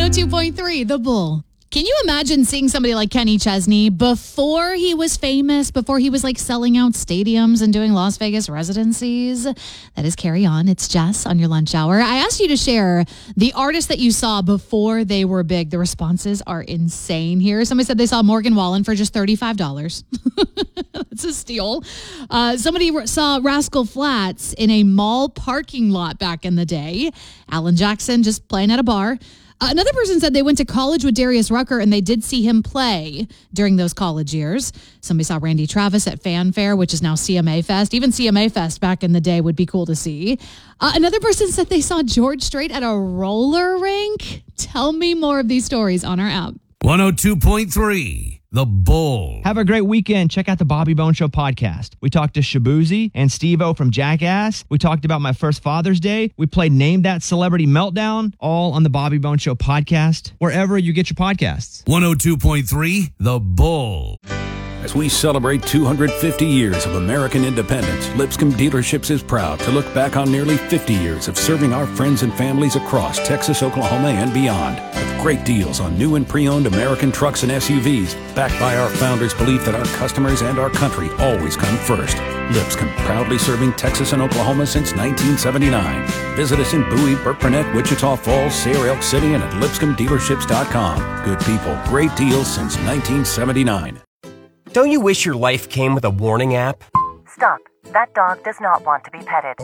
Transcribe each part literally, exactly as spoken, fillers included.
oh two point three, The Bull. Can you imagine seeing somebody like Kenny Chesney before he was famous, before he was like selling out stadiums and doing Las Vegas residencies? That is Carry On. It's Jess on your lunch hour. I asked you to share the artists that you saw before they were big. The responses are insane here. Somebody said they saw Morgan Wallen for just thirty-five dollars. That's a steal. Uh, somebody saw Rascal Flatts in a mall parking lot back in the day. Alan Jackson just playing at a bar. Uh, another person said they went to college with Darius Rucker and they did see him play during those college years. Somebody saw Randy Travis at Fanfare, which is now C M A Fest. Even C M A Fest back in the day would be cool to see. Uh, another person said they saw George Strait at a roller rink. Tell me more of these stories on our app. one oh two point three, The Bull. Have a great weekend. Check out the Bobby Bone Show podcast. We talked to Shabuzi and Steve-O from Jackass. We talked about my first Father's Day. We played Name That Celebrity Meltdown, all on the Bobby Bone Show podcast, wherever you get your podcasts. one oh two point three, The Bull. As we celebrate two hundred fifty years of American independence, Lipscomb Dealerships is proud to look back on nearly fifty years of serving our friends and families across Texas, Oklahoma, and beyond. With great deals on new and pre-owned American trucks and S U Vs, backed by our founders' belief that our customers and our country always come first. Lipscomb, proudly serving Texas and Oklahoma since nineteen seventy-nine. Visit us in Bowie, Burkburnett, Wichita Falls, Sayre, Elk City, and at lipscomb dealerships dot com. Good people, great deals since nineteen seventy-nine. Don't you wish your life came with a warning app? Stop. That dog does not want to be petted.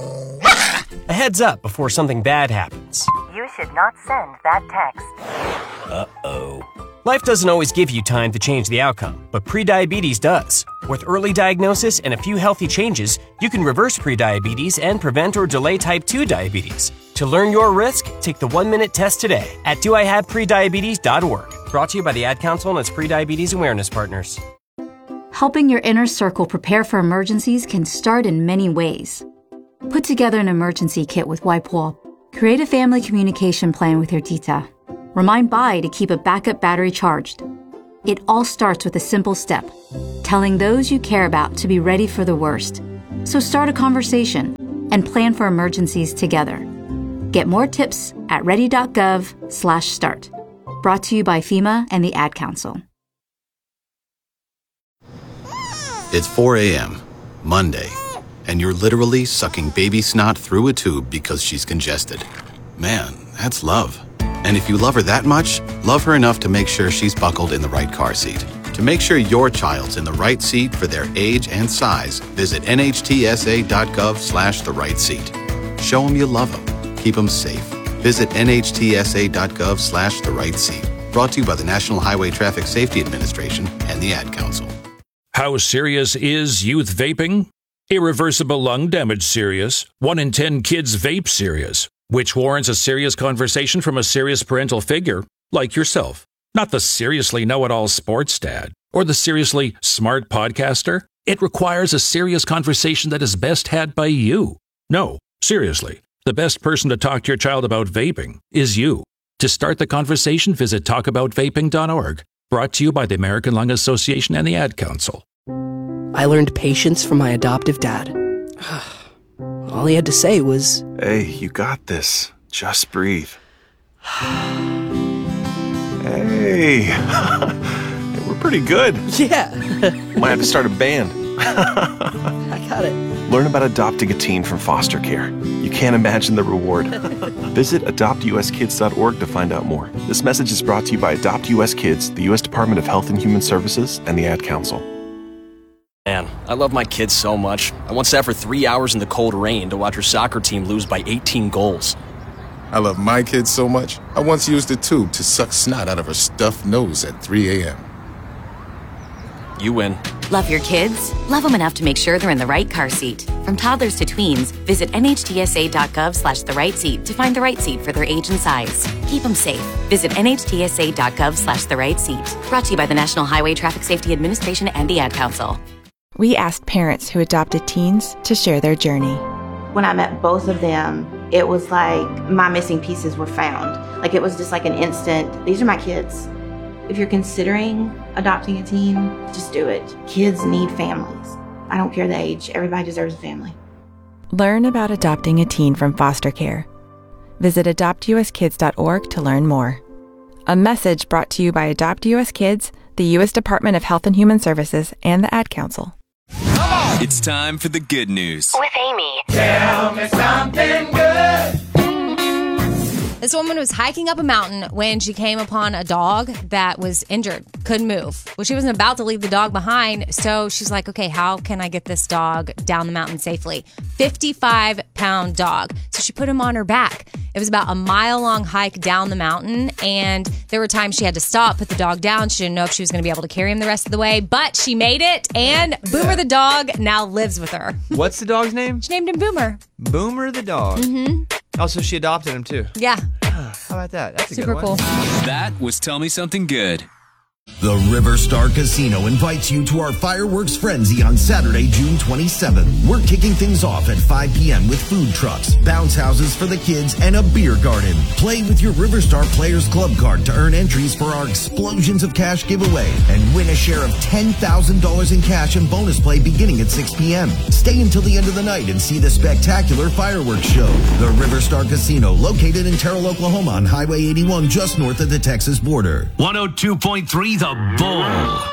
A heads up before something bad happens. You should not send that text. Uh-oh. Life doesn't always give you time to change the outcome, but prediabetes does. With early diagnosis and a few healthy changes, you can reverse prediabetes and prevent or delay type two diabetes. To learn your risk, take the one-minute test today at do I have prediabetes dot org. Brought to you by the Ad Council and its prediabetes awareness partners. Helping your inner circle prepare for emergencies can start in many ways. Put together an emergency kit with WipeWall. Create a family communication plan with your tita. Remind Bai to keep a backup battery charged. It all starts with a simple step, telling those you care about to be ready for the worst. So start a conversation and plan for emergencies together. Get more tips at ready.gov slash start. Brought to you by FEMA and the Ad Council. It's four a.m., Monday, and you're literally sucking baby snot through a tube because she's congested. Man, that's love. And if you love her that much, love her enough to make sure she's buckled in the right car seat. To make sure your child's in the right seat for their age and size, visit N H T S A dot gov slash the right seat. Show them you love them. Keep them safe. Visit N H T S A dot gov slash the right seat. Brought to you by the National Highway Traffic Safety Administration and the Ad Council. How serious is youth vaping? Irreversible lung damage serious. One in ten kids vape serious, which warrants a serious conversation from a serious parental figure like yourself. Not the seriously know-it-all sports dad or the seriously smart podcaster. It requires a serious conversation that is best had by you. No, seriously, the best person to talk to your child about vaping is you. To start the conversation, visit talk about vaping dot org. Brought to you by the American Lung Association and the Ad Council. I learned patience from my adoptive dad. All he had to say was, "Hey, you got this. Just breathe." Hey, we're pretty good. Yeah. Might have to start a band. I got it. Learn about adopting a teen from foster care. You can't imagine the reward. Visit adopt U S kids dot org to find out more. This message is brought to you by Adopt U S Kids, the U S Department of Health and Human Services, and the Ad Council. Man, I love my kids so much. I once sat for three hours in the cold rain to watch her soccer team lose by eighteen goals. I love my kids so much, I once used a tube to suck snot out of her stuffed nose at three a.m. You win. Love your kids? Love them enough to make sure they're in the right car seat. From toddlers to tweens, visit N H T S A dot gov slash the right seat to find the right seat for their age and size. Keep them safe. Visit N H T S A dot gov slash the right seat. Brought to you by the National Highway Traffic Safety Administration and the Ad Council. We asked parents who adopted teens to share their journey. When I met both of them, it was like my missing pieces were found. Like it was just like an instant, these are my kids. If you're considering adopting a teen, just do it. Kids need families. I don't care the age. Everybody deserves a family. Learn about adopting a teen from foster care. Visit adopt U S kids dot org to learn more. A message brought to you by Adopt U S Kids, the U S Department of Health and Human Services, and the Ad Council. It's time for the good news. With Amy. Tell me something good. This woman was hiking up a mountain when she came upon a dog that was injured, couldn't move. Well, she wasn't about to leave the dog behind, so she's like, okay, how can I get this dog down the mountain safely? fifty-five pound dog. So she put him on her back. It was about a mile-long hike down the mountain, and there were times she had to stop, put the dog down. She didn't know if she was going to be able to carry him the rest of the way, but she made it, and Boomer the dog now lives with her. What's the dog's name? She named him Boomer. Boomer the dog. Mm-hmm. Oh, so she adopted him too. Yeah. How about that? That's a Super good one. cool. That was Tell Me Something Good. The Riverstar Casino invites you to our fireworks frenzy on Saturday, June twenty-seventh. We're kicking things off at five p.m. with food trucks, bounce houses for the kids, and a beer garden. Play with your Riverstar Players Club card to earn entries for our Explosions of Cash giveaway and win a share of ten thousand dollars in cash and bonus play beginning at six p.m. Stay until the end of the night and see the spectacular fireworks show. The Riverstar Casino, located in Terrell, Oklahoma on Highway eighty-one, just north of the Texas border. one oh two point three The Bull.